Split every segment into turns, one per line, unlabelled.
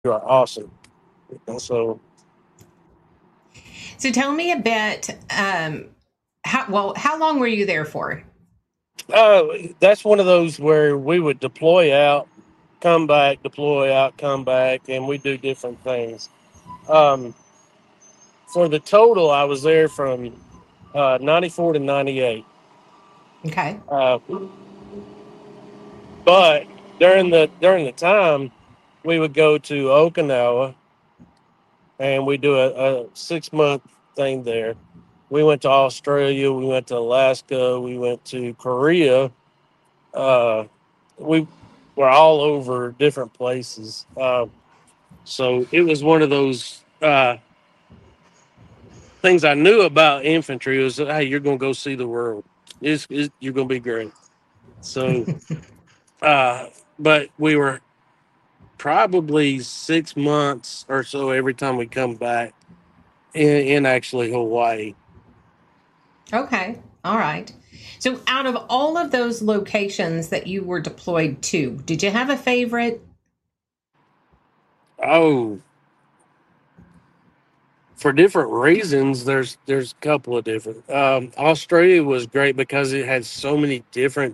You are awesome. So,
So tell me a bit. How long were you there for?
uh, that's one of those where we would deploy out, come back, deploy out, come back, and we do different things. Um, for the total, I was there from 94 to 98.
Okay.
Uh, but during the time, we would go to Okinawa and we do a 6 month thing there. We went to Australia, we went to Alaska, we went to Korea. Uh, we were all over different places. So it was one of those things I knew about infantry was, hey, you're going to go see the world. You're going to be great. So, uh, but we were probably 6 months or so every time we come back in actually Hawaii.
Okay. All right. So out of all of those locations that you were deployed to, did you have a favorite?
Oh, for different reasons, there's a couple of different. Australia was great because it had so many different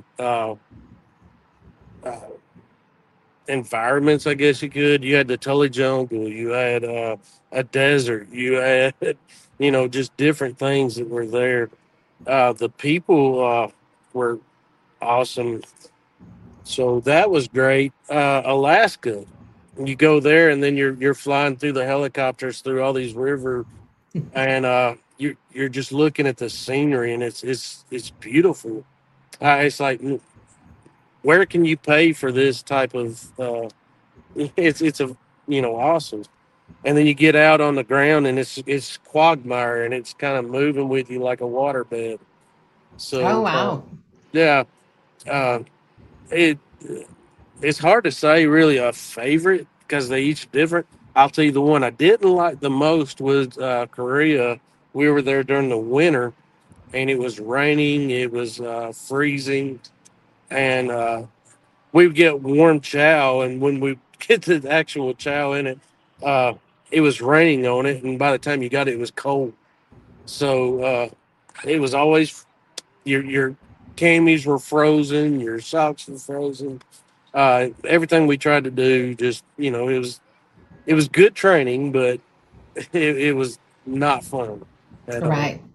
uh, environments. I guess you could. You had the Tully Jungle. You had a desert. You had just different things that were there. The people were awesome. So that was great. Alaska, you go there and then you're flying through the helicopters through all these river, and you're just looking at the scenery, and it's beautiful. It's like, where can you pay for this type of? It's a awesome. And then you get out on the ground and it's quagmire and it's kind of moving with you like a waterbed.
Oh,
So
wow.
yeah, uh, it it's hard to say really a favorite because they each different. I'll tell you the one I didn't like the most was Korea. We were there during the winter and it was raining, it was freezing, and we would get warm chow. And when we get the actual chow in it, uh, it was raining on it, and by the time you got it, it was cold. So it was always your camis were frozen, your socks were frozen. Everything we tried to do, just it was good training, but it was not fun at all.
Right.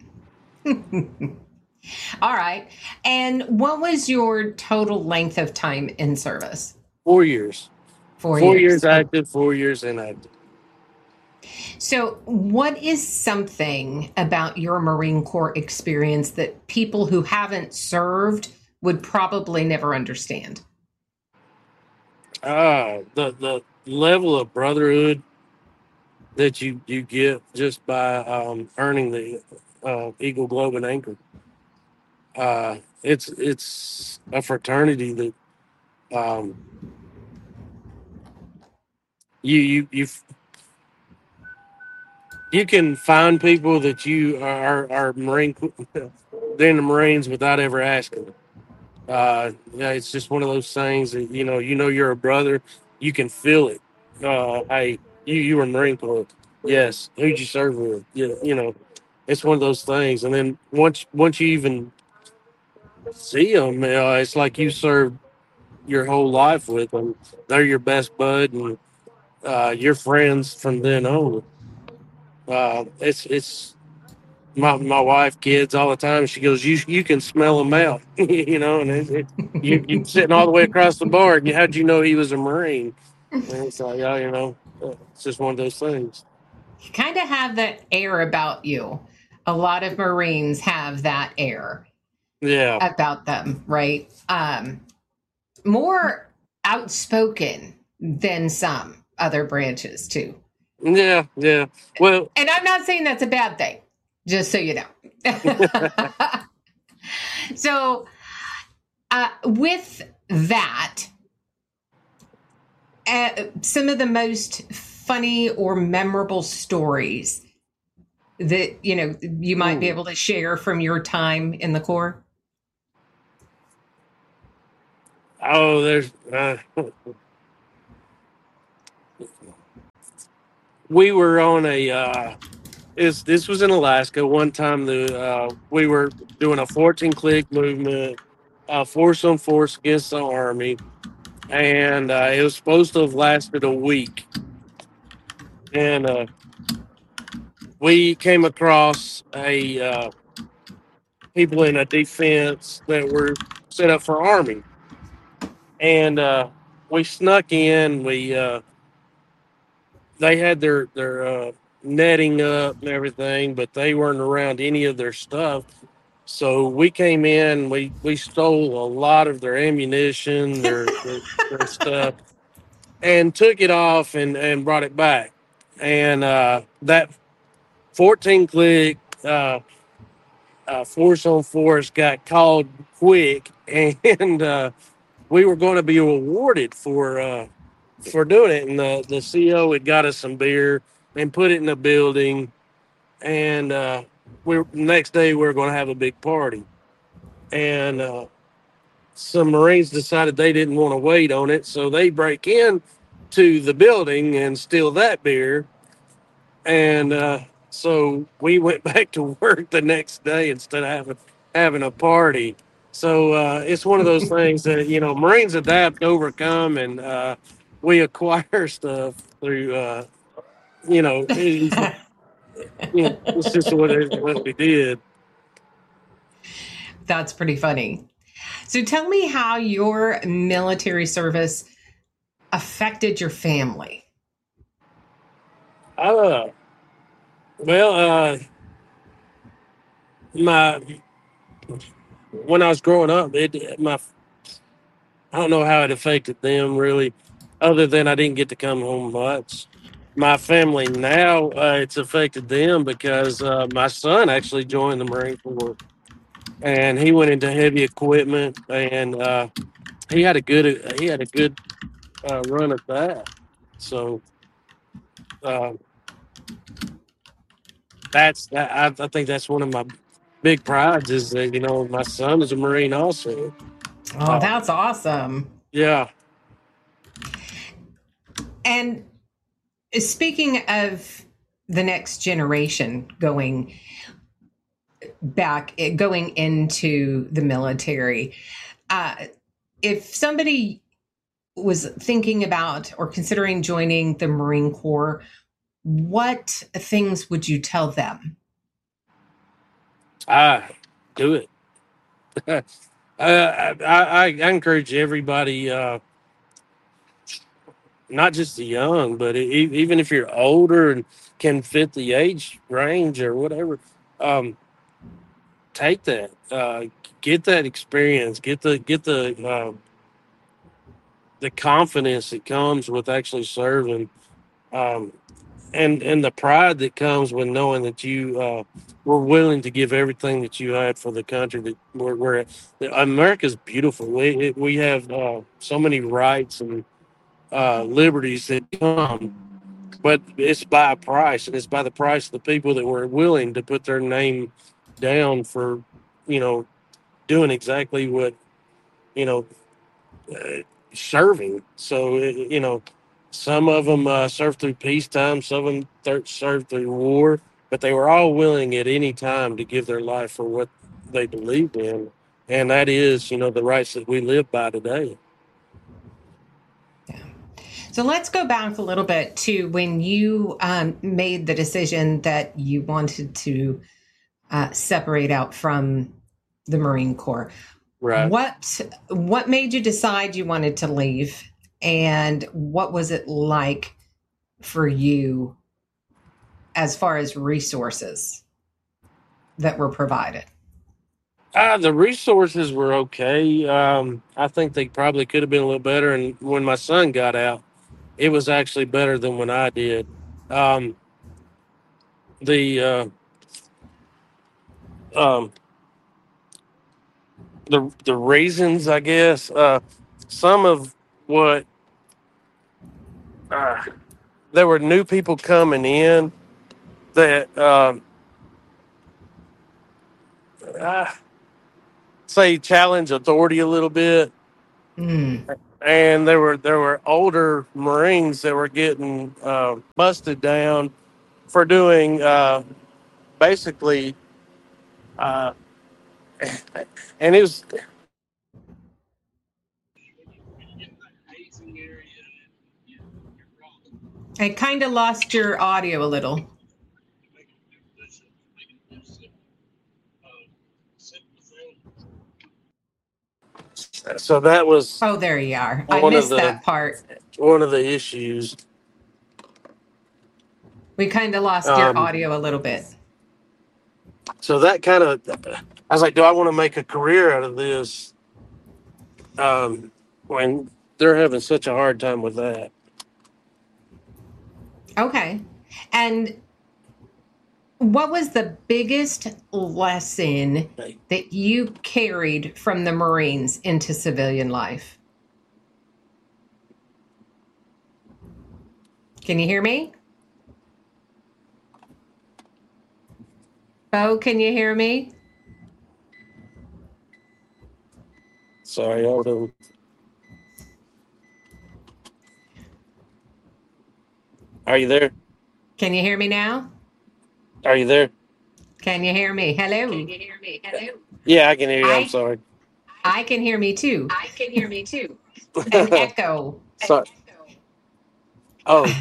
All right. And what was your total length of time in service?
4 years,
Four
4 years
years. Oh.
active, 4 years inactive.
So, what is something about your Marine Corps experience that people who haven't served would probably never understand?
The level of brotherhood that you get just by earning the Eagle Globe and Anchor. It's a fraternity that um, you you can find people that you are Marine. They're in the Marines without ever asking. Yeah, it's just one of those things that you're a brother. You can feel it. Hey, you were Marine Corps. Yes. Who'd you serve with? It's one of those things. And then once you even see them, it's like you served your whole life with them. They're your best bud, and your friends from then on. It's my wife, kids all the time. She goes, you can smell them out, and you sitting all the way across the bar. And how'd you know he was a Marine? And it's like, yeah, it's just one of those things.
You kind of have that air about you. A lot of Marines have that air
Yeah,
about them, right? More outspoken than some other branches, too.
yeah, yeah. Well,
And I'm not saying that's a bad thing, just so you know. So, with that, some of the most funny or memorable stories that you might be
ooh,
able to share from your time in the Corps.
oh, there's we were on a this was in Alaska. One time we were doing a 14 click movement, force on force against the Army, and it was supposed to have lasted a week. And we came across a people in a defense that were set up for Army, and we snuck in. We They had their netting up and everything, but they weren't around any of their stuff. So we came in, we stole a lot of their ammunition, their stuff, and took it off and brought it back. And that 14 click force on force got called quick, and we were going to be rewarded for doing it. And the CO had got us some beer and put it in the building, and next day we were going to have a big party. And some Marines decided they didn't want to wait on it, so they break in to the building and steal that beer. And so we went back to work the next day instead of having a party. So it's one of those things that Marines adapt, overcome, and we acquire stuff through it's just what we did.
That's pretty funny. So tell me how your military service affected your family.
Uh, well, my when I was growing up, it my I don't know how it affected them really, other than I didn't get to come home much. My family now, it's affected them because my son actually joined the Marine Corps, and he went into heavy equipment, and he had a good run at that. So uh, I think that's one of my big prides is that my son is a Marine also.
Oh,
Uh,
that's awesome.
yeah,
And speaking of the next generation going into the military, uh, if somebody was thinking about or considering joining the Marine Corps, what things would you tell them?
I do it. I encourage everybody, not just the young, but even if you're older and can fit the age range or whatever, um, take that, get that experience, the confidence that comes with actually serving, um, and the pride that comes with knowing that you were willing to give everything that you had for the country that we're America's beautiful. We have so many rights and liberties that come, but it's by a price, and it's by the price of the people that were willing to put their name down for, you know, doing exactly what, you know, uh, serving. So, some of them served through peacetime, some of them served through war, but they were all willing at any time to give their life for what they believed in. And that is, the rights that we live by today.
Yeah. So let's go back a little bit to when you made the decision that you wanted to separate out from the Marine Corps.
Right.
What made you decide you wanted to leave, and what was it like for you as far as resources that were provided?
The resources were okay. I think they probably could have been a little better. And when my son got out, it was actually better than when I did. Um, the um, the reasons, I guess, some of what uh, there were new people coming in that uh, say challenge authority a little bit,
Mm.
and there were older Marines that were getting busted down for doing basically, uh, and it was
I kind of lost your audio a little.
so that was
Oh, there you are. I
one of
missed
the
that part.
issues.
We kind of lost your
Um,
audio a little bit.
so that kind of, I was like, do I want to make a career out of this? When they're having such a hard time with that.
Okay. And what was the biggest lesson that you carried from the Marines into civilian life? Can you hear me? Bo, can you hear me?
Sorry, hold on. Are you there?
Can you hear me now?
Are you there?
Can you hear me? Hello.
Yeah, I can hear you. I'm
I
sorry.
I can hear me too. An echo.
Sorry. Oh,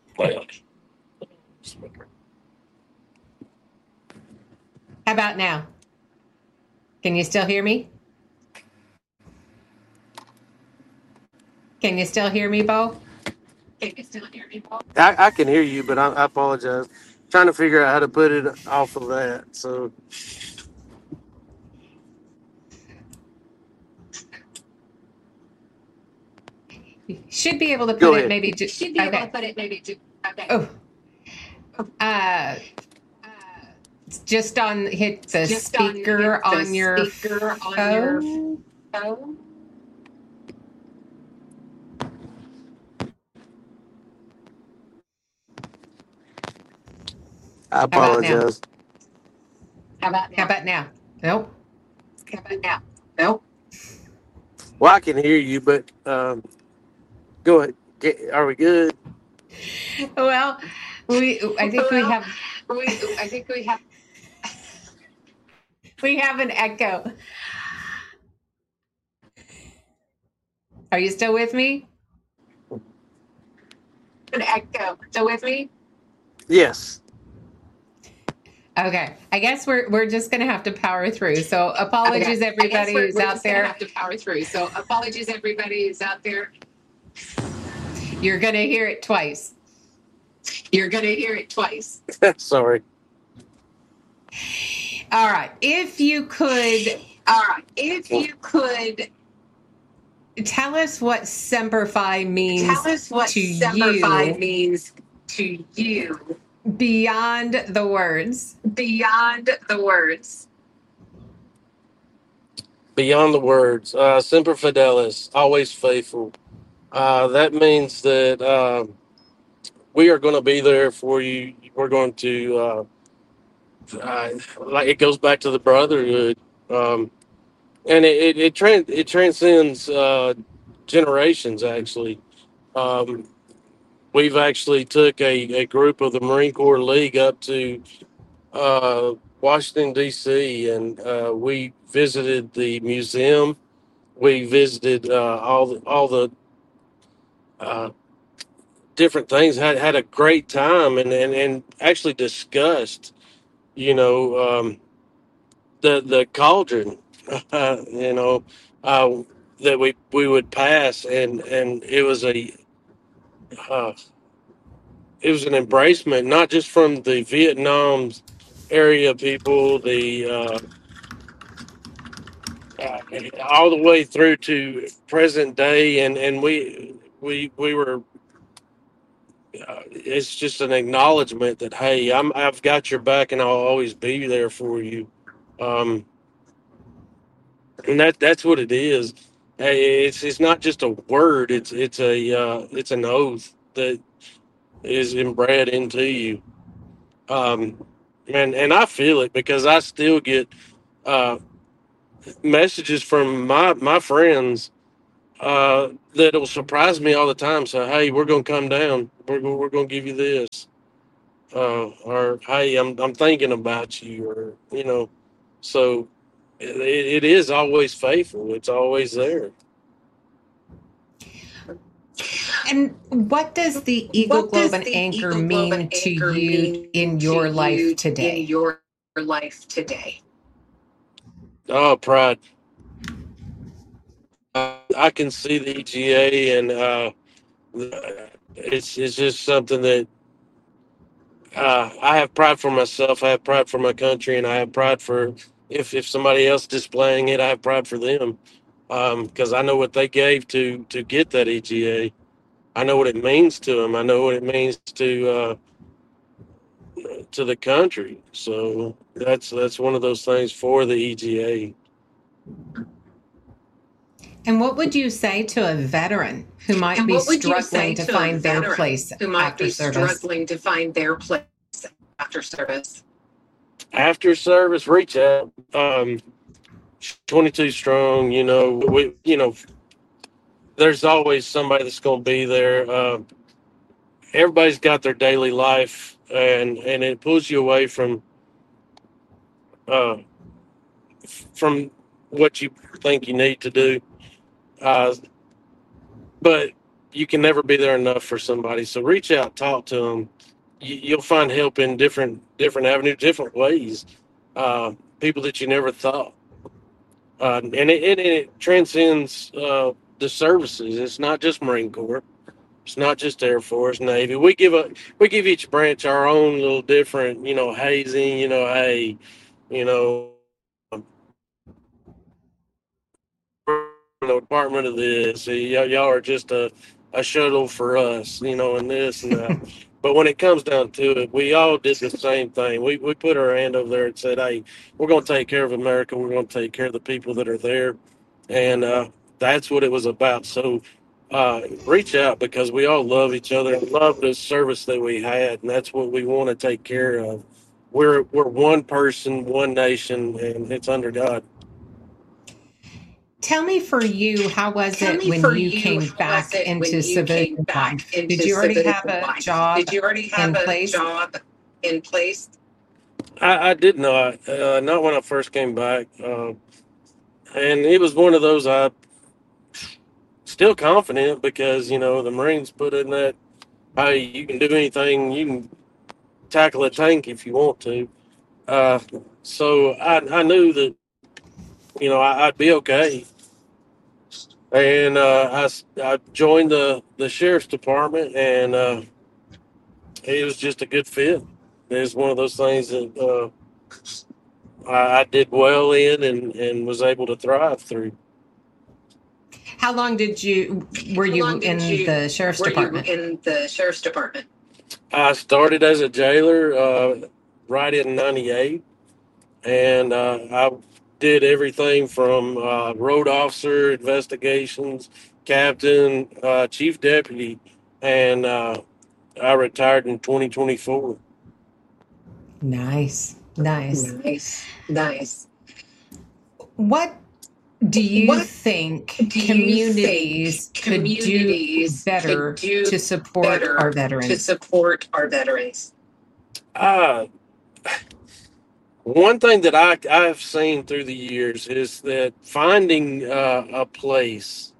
How about now? Can you still hear me? Can you still hear me, Bo?
I can hear you, but I apologize. Trying to figure out how to put it off of that. So
You should be able to put
go
it
ahead.
maybe okay. Oh, uh, just on hit the speaker on your phone.
I
How about now?
apologize.
How about now? Nope.
Well, I can hear you, but go ahead. Are we good?
Well, I think we have an echo. Are you still with me?
Yes.
Okay. I guess we're just gonna have to power through. So apologies everybody who's out there. You're gonna hear it twice.
Sorry.
All right. If you could tell us what Semper Fi means to you beyond the words.
Beyond the words, Semper Fidelis, always faithful. That means that we are going to be there for you. We're going to, like, it goes back to the brotherhood. And it transcends generations, actually. Um, we've actually took a group of the Marine Corps League up to Washington, D.C., and we visited the museum. We visited all the uh, different things. Had a great time, and actually discussed, you know, the cauldron, you know, uh, that we would pass, and uh, it was an embracement, not just from the Vietnam's area people, the all the way through to present day, and we were. It's just an acknowledgement that, hey, I've got your back and I'll always be there for you, and that's what it is. Hey, it's not just a word. It's an oath that is inbred into you, and I feel it because I still get uh, messages from my friends that'll surprise me all the time. So, hey, we're gonna come down. We're gonna give you this. Or hey, I'm thinking about you, or So it is always faithful. It's always there.
And what does the Eagle
What
Globe
does
and
the
Anchor
Eagle Globe and
mean to
Anchor
you
mean
in
to
your life
you in
today?
your life today?
Oh, pride. I can see the EGA, and it's just something that I have pride for myself. I have pride for my country, and I have pride for if somebody else displaying it. I have pride for them because I know what they gave to get that EGA. I know what it means to them. I know what it means to the country. So that's one of those things for the EGA.
And what would you say to a veteran who might
And
be
what would you say
struggling to
to a
find their
veteran
place
who might
after
be
service?
struggling to find their place after service?
After service, reach out. 22 strong. There's always somebody that's going to be there. Everybody's got their daily life, and it pulls you away uh, from what you think you need to do. Uh, but you can never be there enough for somebody. So reach out, talk to them. You'll find help in different avenues, different ways. People that you never thought, and it transcends the services. It's not just Marine Corps. It's not just Air Force, Navy. We give each branch our own little different, hazing. Hey, you know, department of this. Y'all are just a shuttle for us, and this and that. But when it comes down to it, we all did the same thing. We put our hand over there and said, "Hey, we're going to take care of America. We're going to take care of the people that are there," and that's what it was about. So reach out because we all love each other and love the service that we had, and that's what we want to take care of. We're one person, one nation, and it's under God.
Tell me for you, how was
Tell
it
me
when
for
you
you,
came
how was
back
it
into
when you came
civilian
back
life? Did
into
you already have
civilian
a
life?
job
Did you already have
in
a
place?
job in place?
I did not, not when I first came back, and it was one of those I still confident because the Marines put in that, hey, you can do anything, you can tackle a tank if you want to. Uh, so I knew that I'd be okay, and I joined the sheriff's department, and it was just a good fit. It was one of those things that I did well in and was able to thrive through.
How long were
How
you
long
in the sheriff's
were you
department?
in the sheriff's department?
I started as a jailer right in '98, and I did everything from road officer, investigations, captain, chief deputy, and I retired in 2024.
Nice, nice.
Nice.
What do you
What
think
do you think
communities could do
communities could
better
do
to support our
better to
veterans?
support our veterans?
Uh, One thing that I've seen through the years is that finding a place.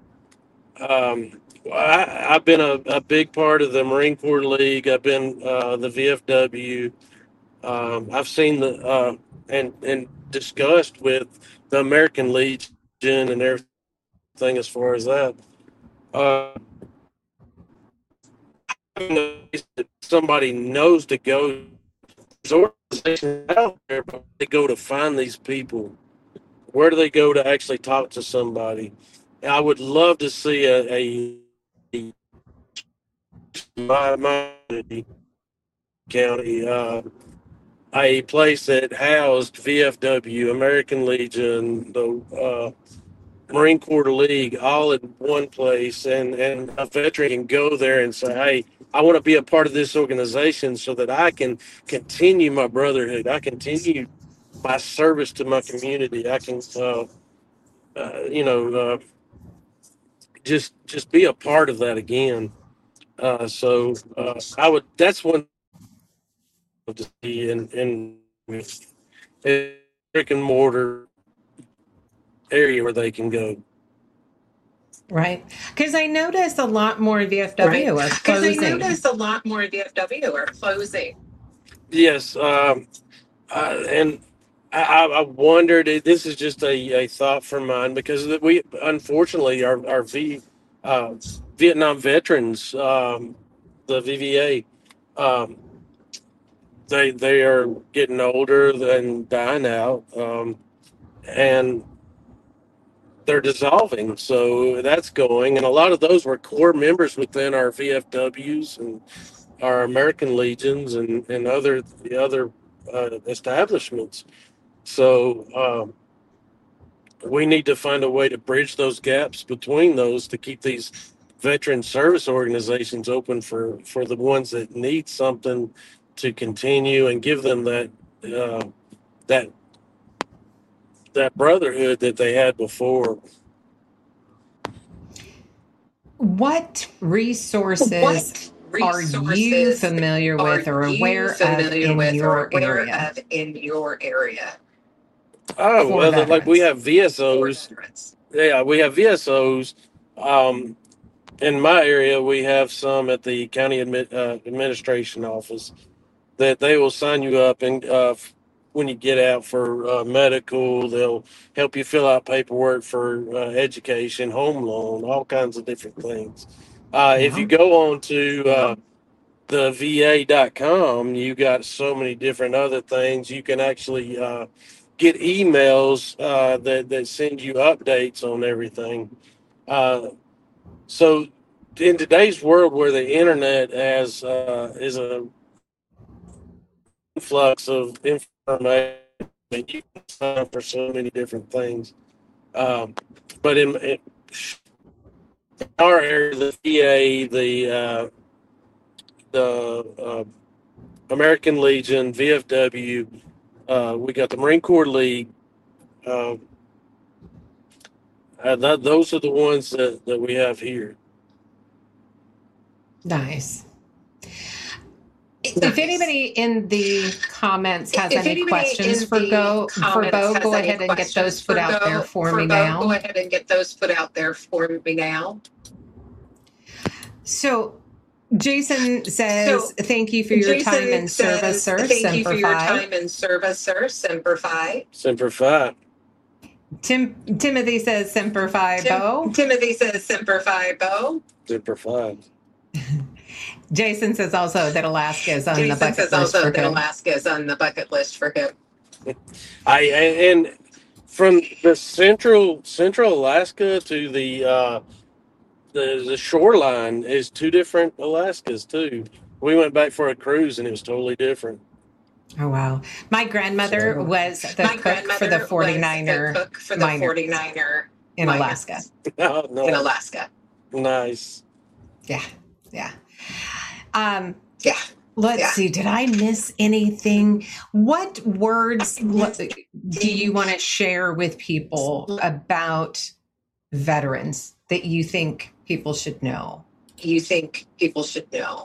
I've been a big part of the Marine Corps League. I've been the VFW. I've seen and discussed with the American Legion and everything as far as that. Uh, Somebody knows to go. There's organizations out there, but they go to find these people. Where do they go to actually talk to somebody? And I would love to see my county a place that housed VFW, American Legion, the Marine Corps League, all in one place, and a veteran can go there and say, "Hey, I want to be a part of this organization so that I can continue my brotherhood. I continue my service to my community. I can, uh, you know, uh, just be a part of that again. I would. That's one to see in brick and mortar area where they can go.
Right. Because I noticed a lot more VFW
Right.
are
Because I
closing.
noticed a lot more VFW are closing.
Yes, and I wondered. This is just a thought for mine because we unfortunately our Vietnam veterans, the VVA, um, they are getting older and dying out, and they're dissolving. So that's going, and a lot of those were core members within our VFWs and our American Legions and the other establishments. So we need to find a way to bridge those gaps between those to keep these veteran service organizations open for the ones that need something to continue and give them uh, that that brotherhood that they had before.
What resources
What
are you
resources
familiar
are
with or
you
aware of
familiar
in
with or
your
aware
area
of in your area
Oh
for
well, like we
veterans?
have
for
VSOs.
veterans?
Yeah, we have VSOs. Um, in my area, we have some at the county administration office that they will sign you up and when you get out for medical, they'll help you fill out paperwork for education, home loan, all kinds of different things. If you
Yeah.
go on to the VA.com, you got so many different other things. You can actually get emails that send you updates on everything. So in today's world where the internet is a influx of information, you can sign up for so many different things. Um, but in our area, the VA, the American Legion, VFW, we got the Marine Corps League. Uh, those are the ones that we have here.
Nice. If
Nice.
anybody in the comments has
If
any
anybody
questions
in
for
the
Bo,
comments has
go
any
ahead and get those
questions
put
for
out there for me
Bo, go
now.
ahead and get those put out there for me now.
So Jason says,
So
thank you for your time
Jason
and service,
says,
sir.
thank you for
Semper
your
Fi.
time and service, sir. Semper Fi.
Semper Fi.
Timothy says, Semper Fi, Bo.
Timothy says, Semper Fi, Bo.
Semper Fi.
Jason says also that Alaska is on the
Jason
bucket
says
list
also
for
that
him.
Alaska is on the bucket list for him.
And from the central Alaska to the shoreline is two different Alaskas too. We went back for a cruise and it was totally different.
Oh, wow. My grandmother
So,
was the
My
cook for the
grandmother was
49er
the cook for the
miners
49er
in
miners
Alaska.
oh,
in
nice.
Alaska.
Nice.
Yeah. Yeah.
Yeah.
Let's
Yeah.
see. Did I miss anything? What words do you want to share with people about veterans that you think people should know?
You think people should know?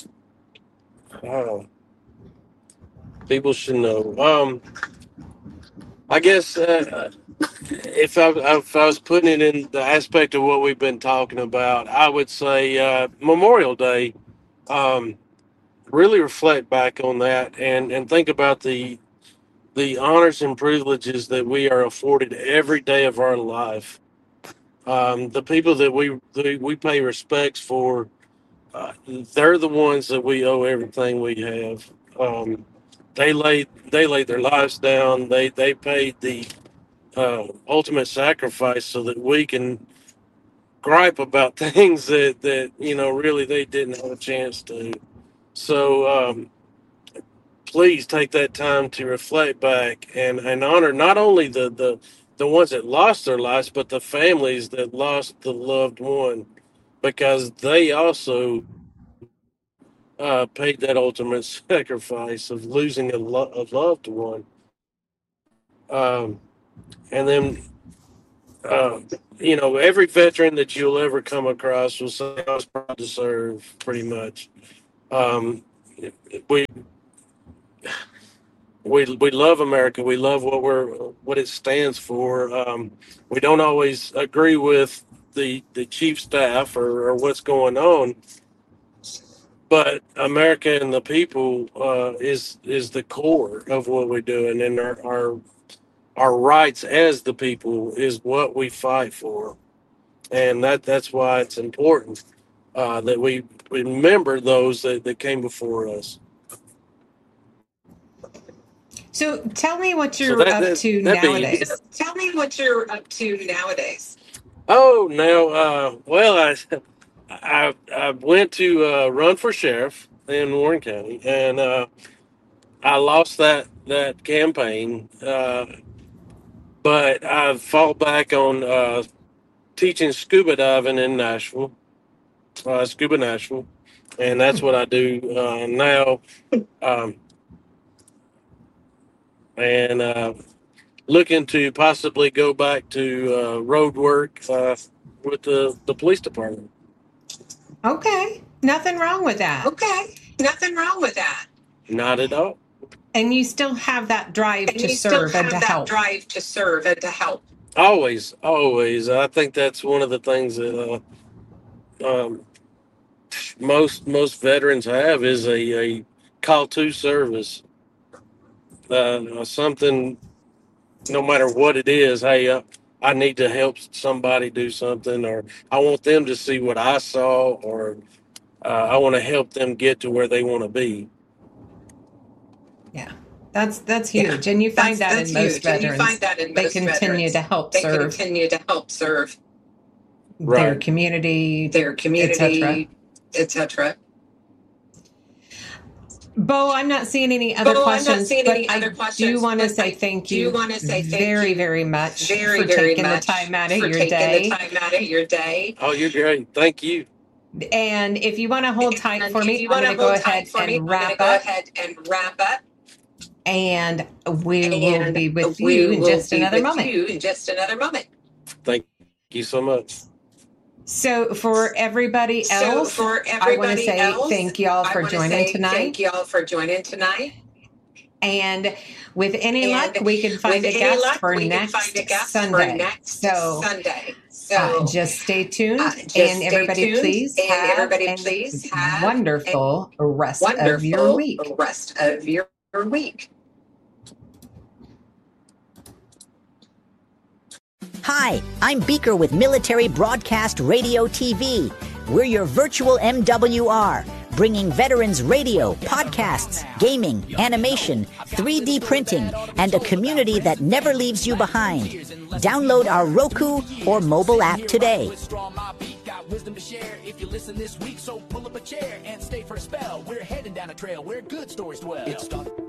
Oh, people should know. I guess if I was putting it in the aspect of what we've been talking about, I would say Memorial Day. Um, really reflect back on that and think about the honors and privileges that we are afforded every day of our life. The people that we pay respects for, they're the ones that we owe everything we have. They laid their lives down. They paid the ultimate sacrifice so that we can gripe about things that really they didn't have a chance to. So please take that time to reflect back and honor not only the ones that lost their lives, but the families that lost the loved one, because they also paid that ultimate sacrifice of losing a loved one. Um, and then every veteran that you'll ever come across will say, "I was proud to serve," pretty much. Um, we we love America. We love what it stands for. We don't always agree with the chief staff or what's going on, but America and the people is the core of what we're doing, and our rights as the people is what we fight for, and that's why it's important that we remember those that came before us.
So tell me what
So
you're up to nowadays.
Tell me what you're up to nowadays.
Oh, now, well, I went to run for sheriff in Warren County, and I lost that campaign, but I fall back on teaching scuba diving in Nashville, Scuba Nashville, and that's what I do now. Um, and looking to possibly go back to road work with the police department.
Okay. Nothing wrong with that.
Okay. Nothing wrong with that.
Not at all.
And you still have that drive to serve and to help.
Drive to serve and to help.
Always. I think that's one of the things that most veterans have is a call to service. Something, no matter what it is. Hey, I need to help somebody do something, or I want them to see what I saw, or I want to help them get to where they want to be.
Yeah, that's huge, and you find that in most veterans. They continue to help serve.
Right.
Their community,
etc.
Bo, I'm not seeing any other questions, but I do want to say thank you very, very much for taking the time out of your day.
Oh, you're great. Thank you.
And if you want to hold tight for me, I'm going to go ahead and wrap up. And we will be with you in just another moment.
Thank you so much.
So for everybody else, I want to say thank y'all for joining tonight. And with any luck, we can find a guest for next Sunday. So just stay tuned, and everybody please have a wonderful rest of your week.
Hi, I'm Beaker with Military Broadcast Radio TV. We're your virtual MWR, bringing veterans radio, podcasts, gaming, animation, 3D printing, and a community that never leaves you behind. Download our Roku or mobile app today. Wisdom to share if you listen this week, so pull up a chair and stay for a spell. We're heading down a trail where good stories dwell.